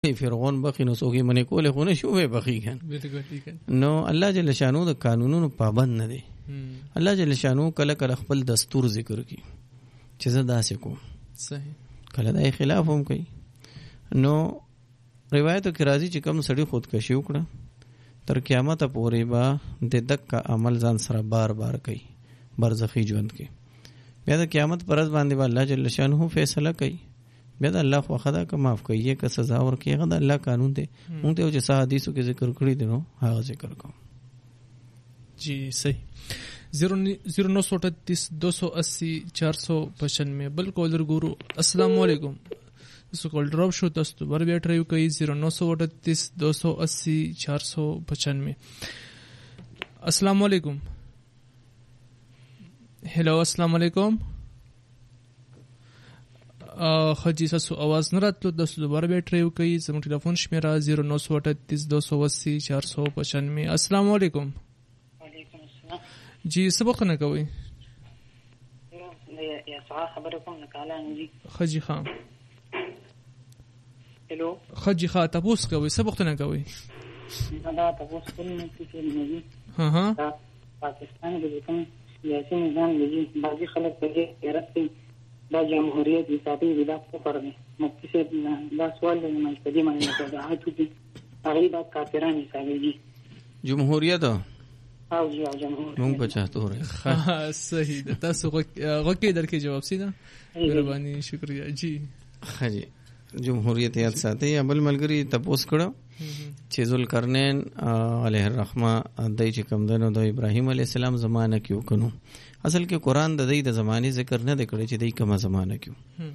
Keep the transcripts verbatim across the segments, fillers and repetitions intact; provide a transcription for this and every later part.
فرعون بخي نو څوک یې منې کولې خو نه شو وی بخي کن نو الله جل شانو د قانونونو پابند نه دی. الله جل شانو کله کله خپل دستور ذکر کی چې زه داسې کوم صحیح کله د خلاف هم کوي. نو روایتو کې راځي چې کوم سړی خودکشي وکړه تر قیامت پورې به د دک عمل ځان سره بار بار کوي برزخی ژوند کې. بیا د قیامت پر ورځ باندې الله جل شانو فیصله کوي. بیا د الله خو خدا که معاف کوي که سزا ورکړي هغه د الله قانون دی. مونږ ته چې حدیثو کې ذکر کړی دی نو هغه ذکر کوم. جی صحیح. زیرو نو سو اٹھتیس دو سو اسی چار سو پچانوے بل کالر گورو. السلام علیکم. اس کال ڈراپ شو تاسو دوباره بیا ټرای وکړئ زیرو نو سو اٹھتیس دو سو اسی چار سو پچانوے. السلام علیکم. هلو السلام علیکم. خجی ساسو आवाज نه راتلو تاسو دوباره بیا ټرای وکړئ. زموږ ټلیفون شمیره زیرو نو سو اٹھتیس دو سو اسی چار سو پچانوے. السلام علیکم. وعلیکم السلام. جی سبق نه کوي یا سوال خبر کوم نه کاله نه خجی خان. هلو خجی خان تاسو کوي سبق نه کوي دا تاسو کوم نه کیږي. ها ها پاکستان کې کوم سیاسي نظام دی بعضی خلک په دې ارادي دا جمهوریت د ساتي د کفر دی. مفتي صاحب دا سوال دی چې په دې باندې دا هڅه دي هغه د کافرانو سره جمهوریت او جی او جمهوریت مونږ بچاته ورې صحیح ده. تاسو غوکې درکې جواب سیده مهرباني شکریا جی. خجی جمهوریت یاد ساتي. بل ملګری تپوس کړه چې ذوالقرنین علیه الرحمه دای چې کوم دنو د ابراهیم علیه السلام زمانه کې وکړو. اصل کې قرآن د دې د زمانه ذکر نه کړی چې دای کومه زمانه کې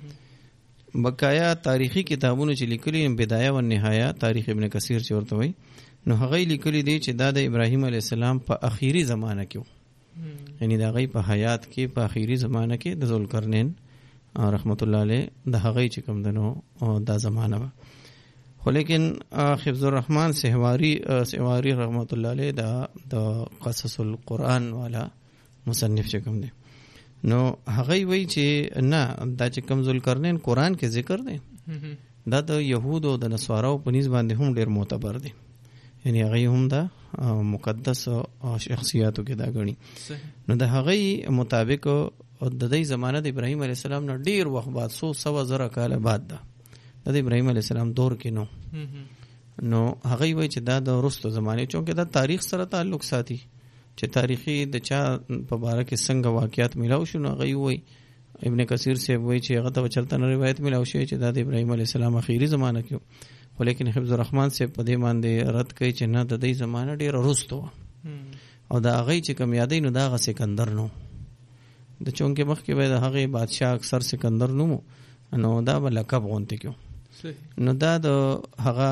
بقایا تاریخي کتابونو چې لیکلي بدایه و نهایه تاریخ ابن کثیر چې ورته وایي نو هغه لیکلي دی چې دا د ابراهیم علیه السلام په اخیری زمانه کې یعنی دا غي په حیات کې په اخیری زمانه کې د ذوالقرنین رحمت الله علیه د هغه چې کوم دنو دا زمانه و. خو لیکن حفظ الرحمن سهواری سهواری رحمت الله علیه دا د قصص القرآن والا مصنف چې کوم دی نو هغه وی چې نه دا چې کوم ذوالقرنین قرآن کې ذکر دی دا د يهودو د نصاراو په نسبت باندې هم ډیر معتبر دی. یعنی هغه هم دا مقدس شخصیاتو کې دا غني. نو د هغه مطابق د دې زمانه د ابراهیم علیه السلام نه ډیر وخت بعد سو سوا زره کال بعد دا د ابراهیم علیه السلام دور کې نو نو هغه وی چې دا د وروسته زمانه چونکه دا تاریخ سره تعلق ساتي چې تاریخي د چا په باره کې څنګه واقعیات ملاو شو. نو هغه وی ابن کثیر سے وی چې هغه ته چلته روایت ملاو شي چې دا د ابراهیم علیه السلام اخیری زمانه کې ولیکن حفظ الرحمن سے په دې باندې رد کوي چې نه د دې زمانه ډیر وروسته او دا هغه چې کوم یادې نو دا غ سکندر نو د چونکه مخ کې وای د هغه بادشاہ اکثر سکندر نو نو دا لقب غونته کیو. نو دا د هغه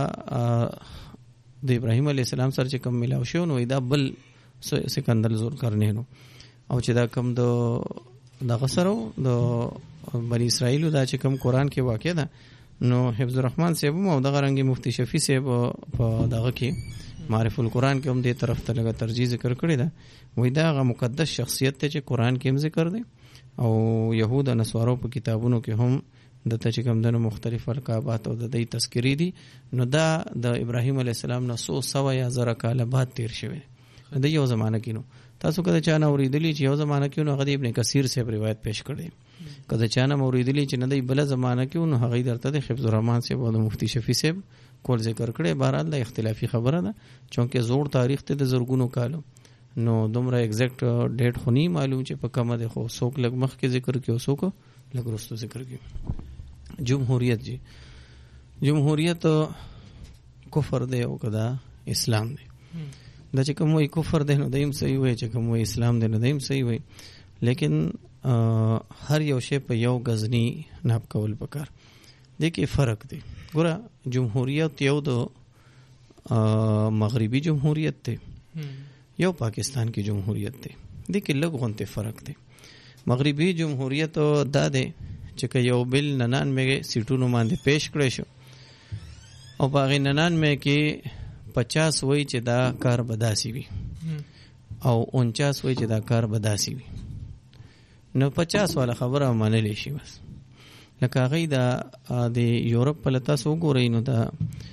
د ابراهیم علیه السلام سره چې کوم ملاو شو نو دا بل سکندر ذوالقرنین او چې دا کوم د دغه سره د بنی اسرائیل دا چې کوم قرآن کې واقع ده نو حفظ الرحمن صاحب او دغه رنګي مفتی شفیع صاحب په دغه کې معرف القرآن کې هم دې طرف ته لګه ترجیح ذکر کړی ده. وای دا غو مقدس شخصیت ته چې قرآن کې هم ذکر دی او يهود او نصارو په کتابونو کې هم د ته چې کوم دنو مختلف القابات او د دې تذکری دي. نو دا د ابراهیم علیه السلام نه سو سوا یا زره کال بعد تیر شوی د یو زمانہ کې. نو تاسو کله چا نه اوریدلی چې یو زمانہ کې نو هغه ابن کثیر صاحب روایت پیش کړي کله چا نه اوریدلی چې نه دی بل زمانہ کې نو هغه درته د حفظ الرحمن صاحب او د مفتی شفیع صاحب کول ذکر کړي. بهرحال د اختلافي خبره ده چونکه زوړ تاریخ ته د زرګونو کالو نو دومره ایگزیکټ ډیټ خو نه معلوم چې په کومه ده خو څوک لګ مخ کې ذکر کوي څوک لګ وروسته ذکر کوي. جمهوریت جی جمهوریت کفر دی او کدا اسلام دی. دا چې کوم وی کفر دی نو دیم صحیح وای چې کوم وی اسلام دی نو دیم صحیح وای لیکن هر یو شی په یو غزنی ناب کول پکار دی کې فرق دی. ګوره جمهوریت یو د مغربي جمهوریت دی یو پاکستان کی جمهوریت دی. دی کې لږ غونته فرق دی. مغربي جمهوریت دا دی چې یو بل ننانوے سیټونو باندې پیش کړی شو او باغی ننانوے کې پچاس وای چې دا کار بداسي وي او انچاس وای چې دا کار بداسي وي. نو پچاس والا خبره منلې شي بس لکه هغه د د یورپ په لتا سو ګورې نو د